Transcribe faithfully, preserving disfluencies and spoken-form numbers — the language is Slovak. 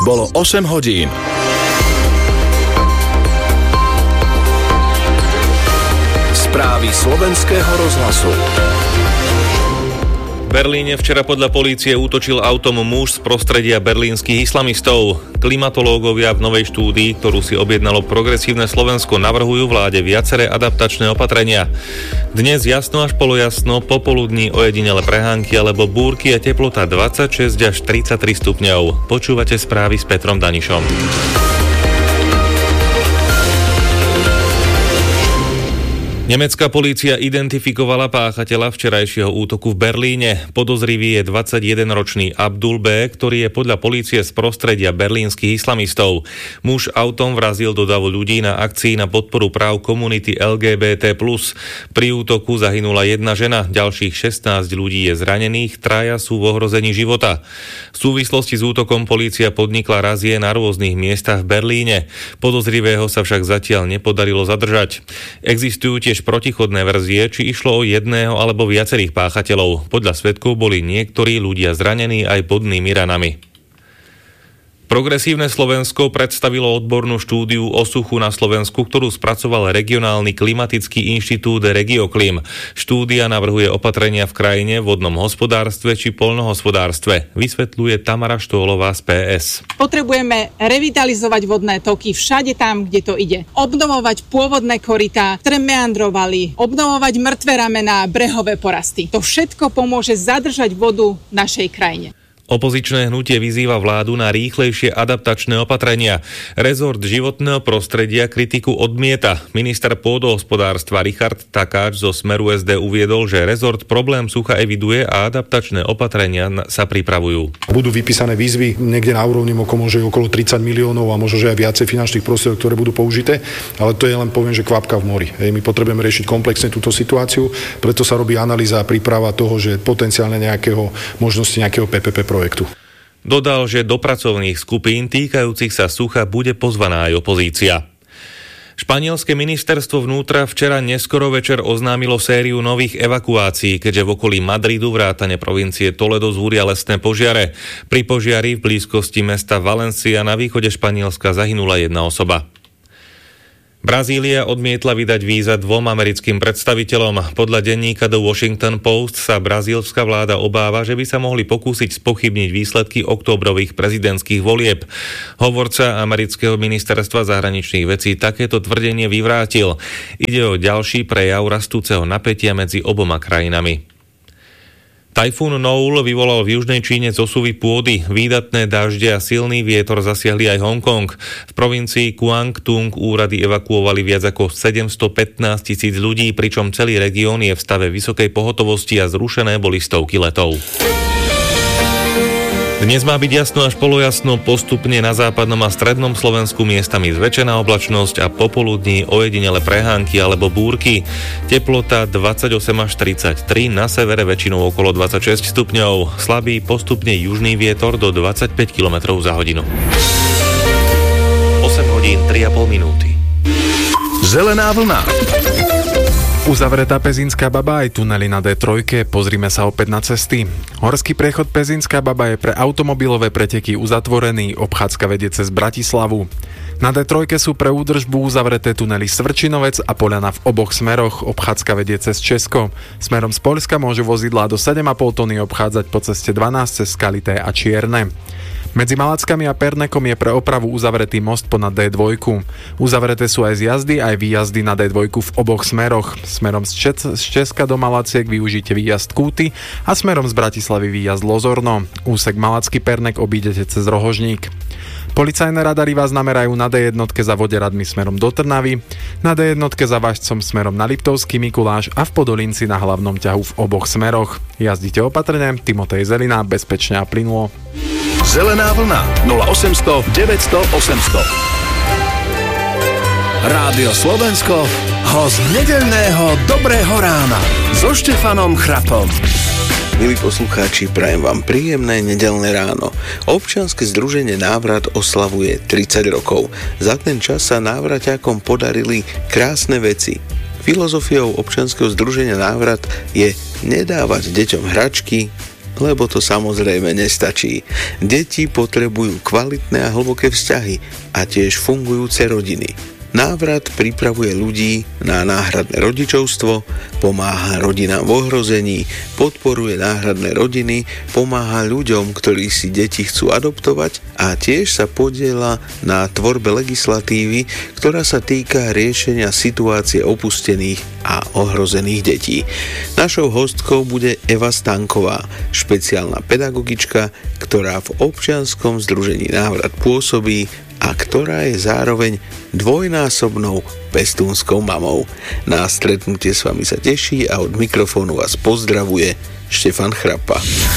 Bolo osem hodín. Správy slovenského rozhlasu. V Berlíne včera podľa polície útočil autom muž z prostredia berlínskych islamistov. Klimatológovia v novej štúdii, ktorú si objednalo Progresívne Slovensko, navrhujú vláde viaceré adaptačné opatrenia. Dnes jasno až polojasno, popoludní ojedinele prehánky alebo búrky a teplota dvadsaťšesť až tridsaťtri stupňov. Počúvate správy s Petrom Danišom. Nemecká polícia identifikovala páchateľa včerajšieho útoku v Berlíne. Podozrivý je dvadsaťjedenročný Abdul B., ktorý je podľa polície z prostredia berlínskych islamistov. Muž autom vrazil do davu ľudí na akcii na podporu práv komunity el gé bé té plus. Pri útoku zahynula jedna žena, ďalších šestnásť ľudí je zranených, traja sú v ohrození života. V súvislosti s útokom polícia podnikla razie na rôznych miestach v Berlíne. Podozrivého sa však zatiaľ nepodarilo zadržať. Existujú tiež protichodné verzie, či išlo o jedného alebo viacerých páchateľov. Podľa svedkov boli niektorí ľudia zranení aj bodnými ranami. Progresívne Slovensko predstavilo odbornú štúdiu o suchu na Slovensku, ktorú spracoval regionálny klimatický inštitút Regioklim. Štúdia navrhuje opatrenia v krajine, vodnom hospodárstve či poľnohospodárstve. Vysvetľuje Tamara Štólová z pé es. Potrebujeme revitalizovať vodné toky všade tam, kde to ide. Obnovovať pôvodné korytá, ktoré meandrovali, obnovovať mŕtve ramená, brehové porasty. To všetko pomôže zadržať vodu v našej krajine. Opozičné hnutie vyzýva vládu na rýchlejšie adaptačné opatrenia. Rezort životného prostredia kritiku odmieta. Minister pôdohospodárstva Richard Takáč zo Smeru es dé uviedol, že rezort problém sucha eviduje a adaptačné opatrenia sa pripravujú. Budú vypísané výzvy niekde na úrovni môže okolo tridsať miliónov a možno že aj viacej finančných prostriedkov, ktoré budú použité, ale to je len poviem, že kvapka v mori. Hej, my potrebujeme riešiť komplexne túto situáciu, preto sa robí analýza a príprava toho, že potenciálne nejakého možnosti nejakého pé pé pé projektu. Dodal, že do pracovných skupín týkajúcich sa sucha bude pozvaná aj opozícia. Španielske ministerstvo vnútra včera neskoro večer oznámilo sériu nových evakuácií, keďže v okolí Madridu vrátane provincie Toledo zúria lesné požiare. Pri požiari v blízkosti mesta Valencia na východe Španielska zahynula jedna osoba. Brazília odmietla vydať víza dvom americkým predstaviteľom. Podľa denníka The Washington Post sa brazílska vláda obáva, že by sa mohli pokúsiť spochybniť výsledky októbrových prezidentských volieb. Hovorca amerického ministerstva zahraničných vecí takéto tvrdenie vyvrátil. Ide o ďalší prejav rastúceho napätia medzi oboma krajinami. Tajfún Noul vyvolal v južnej Číne zosuvy pôdy, výdatné dažde a silný vietor zasiahli aj Hongkong. V provincii Guangdong úrady evakuovali viac ako sedemstopätnásť tisíc ľudí, pričom celý región je v stave vysokej pohotovosti a zrušené boli stovky letov. Dnes má byť jasno až polojasno, postupne na západnom a strednom Slovensku miestami zväčšená oblačnosť a popoludní ojedinele prehánky alebo búrky. Teplota dvadsaťosem až tridsaťtri, na severe väčšinou okolo dvadsaťšesť stupňov. Slabý postupne južný vietor do dvadsaťpäť kilometrov za hodinu. osem hodín tri a pol minúty. Zelená vlna. Uzavretá Pezínská Baba aj tunely na dé tri, pozrime sa opäť na cesty. Horský priechod Pezínská Baba je pre automobilové preteky uzatvorený, obchádzka vedie cez Bratislavu. Na dé tri sú pre údržbu uzavreté tunely Svrčinovec a Poľana v oboch smeroch, obchádzka vedie cez Česko. Smerom z Poľska môžu vozidlá do sedem a pol tony obchádzať po ceste dvanásť cez Skalité a Čierne. Medzi Malackami a Pernekom je pre opravu uzavretý most ponad dé dva. Uzavreté sú aj zjazdy, aj výjazdy na dé dva v oboch smeroch. Smerom z, Čes- z Česka do Malaciek využite výjazd Kúty a smerom z Bratislavy výjazd Lozorno. Úsek Malacký Pernek obídete cez Rohožník. Policajné radary vás namerajú na dé jedna za Voderadmi smerom do Trnavy, na dé jedna za Važcom smerom na Liptovský Mikuláš a v Podolinci na hlavnom ťahu v oboch smeroch. Jazdite opatrne, Timotej Zelina, bezpečne a plynulo. Zelená vlna nula osemsto deväťsto osemsto. Rádio Slovensko, host nedeľného Dobrého rána so Štefanom Chrapom. Milí poslucháči, prajem vám príjemné nedeľné ráno. Občianske združenie Návrat oslavuje tridsať rokov. Za ten čas sa návraťákom podarili krásne veci. Filozofiou občianskeho združenia Návrat je nedávať deťom hračky, lebo to samozrejme nestačí. Deti potrebujú kvalitné a hlboké vzťahy a tiež fungujúce rodiny. Návrat pripravuje ľudí na náhradné rodičovstvo, pomáha rodinám v ohrození, podporuje náhradné rodiny, pomáha ľuďom, ktorí si deti chcú adoptovať a tiež sa podieľa na tvorbe legislatívy, ktorá sa týka riešenia situácie opustených a ohrozených detí. Našou hostkou bude Eva Stanková, špeciálna pedagogička, ktorá v občianskom združení Návrat pôsobí a ktorá je zároveň dvojnásobnou pestúnskou mamou. Na stretnutie s vami sa teší a od mikrofónu vás pozdravuje Štefan Chrapa.